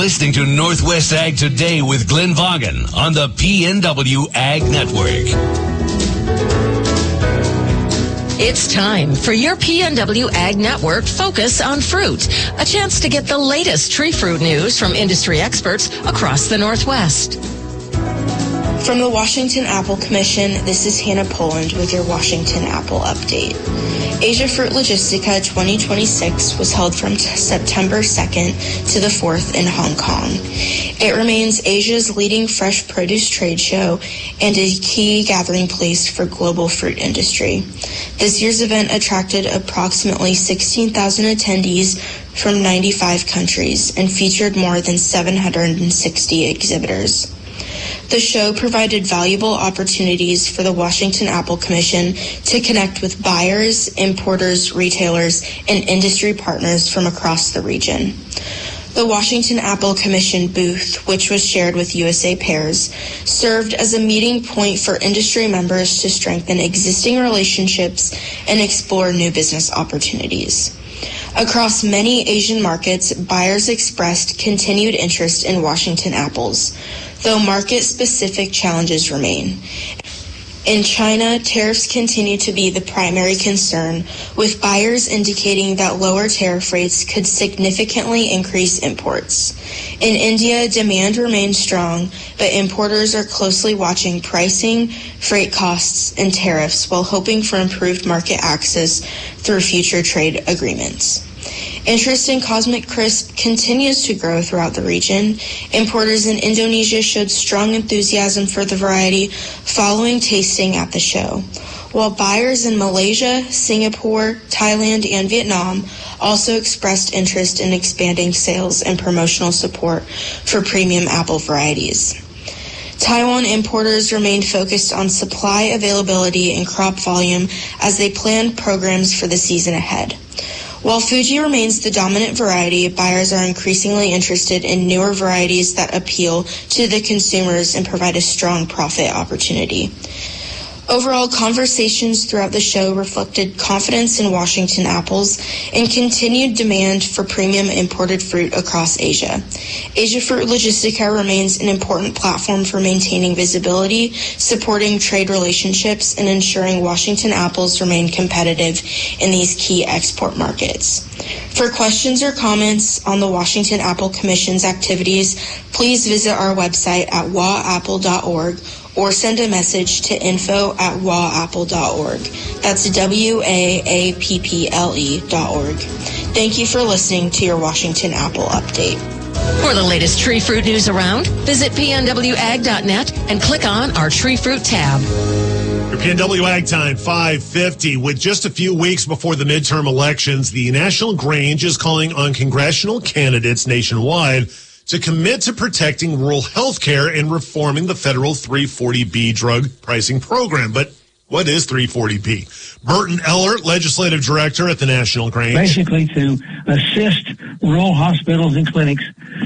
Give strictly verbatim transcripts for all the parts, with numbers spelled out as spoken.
listening to Northwest Ag Today with Glenn Vaughan on the P N W Ag Network. It's time for your P N W Ag Network Focus on Fruit, a chance to get the latest tree fruit news from industry experts across the Northwest. From the Washington Apple Commission, this is Hannah Poland with your Washington Apple Update. Asia Fruit Logistica twenty twenty-six was held from t- September second to the fourth in Hong Kong. It remains Asia's leading fresh produce trade show and a key gathering place for global fruit industry. This year's event attracted approximately sixteen thousand attendees from ninety-five countries and featured more than seven hundred sixty exhibitors. The show provided valuable opportunities for the Washington Apple Commission to connect with buyers, importers, retailers, and industry partners from across the region. The Washington Apple Commission booth, which was shared with U S A Pears, served as a meeting point for industry members to strengthen existing relationships and explore new business opportunities. Across many Asian markets, buyers expressed continued interest in Washington apples, though market-specific challenges remain. In China, tariffs continue to be the primary concern, with buyers indicating that lower tariff rates could significantly increase imports. In India, demand remains strong, but importers are closely watching pricing, freight costs, and tariffs while hoping for improved market access through future trade agreements. Interest in Cosmic Crisp continues to grow throughout the region. Importers in Indonesia showed strong enthusiasm for the variety following tasting at the show, while buyers in Malaysia, Singapore, Thailand, and Vietnam also expressed interest in expanding sales and promotional support for premium apple varieties. Taiwan importers remained focused on supply availability and crop volume as they planned programs for the season ahead. While Fuji remains the dominant variety, buyers are increasingly interested in newer varieties that appeal to the consumers and provide a strong profit opportunity. Overall, conversations throughout the show reflected confidence in Washington apples and continued demand for premium imported fruit across Asia. Asia Fruit Logistica remains an important platform for maintaining visibility, supporting trade relationships, and ensuring Washington apples remain competitive in these key export markets. For questions or comments on the Washington Apple Commission's activities, please visit our website at w a apple dot org or send a message to info at w a apple dot org. That's W A A P P L E dot org. Thank you for listening to your Washington Apple Update. For the latest tree fruit news around, visit p n w ag dot net and click on our tree fruit tab. Your P N W Ag Time, five fifty. With just a few weeks before the midterm elections, the National Grange is calling on congressional candidates nationwide to commit to protecting rural health care and reforming the federal three forty B drug pricing program. But what is three forty B? Burton Eller, legislative director at the National Grange. Basically to assist rural hospitals and clinics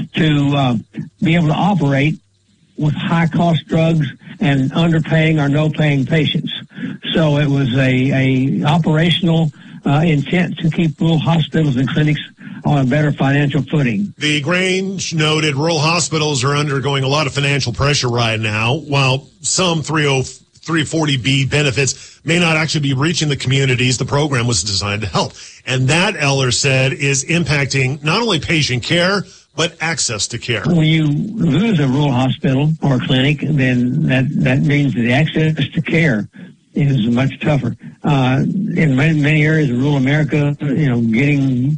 to uh, be able to operate with high-cost drugs and underpaying or no-paying patients. So it was a, a operational uh, intent to keep rural hospitals and clinics on a better financial footing. The Grange noted rural hospitals are undergoing a lot of financial pressure right now, while some three forty B benefits may not actually be reaching the communities the program was designed to help. And that, Eller said, is impacting not only patient care, but access to care. When you lose a rural hospital or clinic, then that, that means that the access to care is much tougher. Uh, in many, many areas of rural America, you know, getting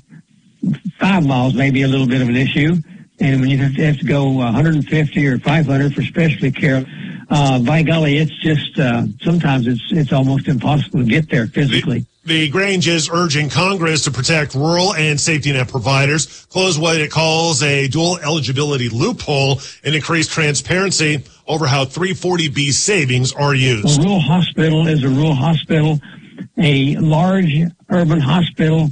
five miles may be a little bit of an issue. And when you have to, have to go one hundred fifty or five hundred for specialty care, uh, by golly, it's just, uh, sometimes it's, it's almost impossible to get there physically. The- The Grange is urging Congress to protect rural and safety net providers, close what it calls a dual eligibility loophole, and increase transparency over how three forty B savings are used. A rural hospital is a rural hospital. A large urban hospital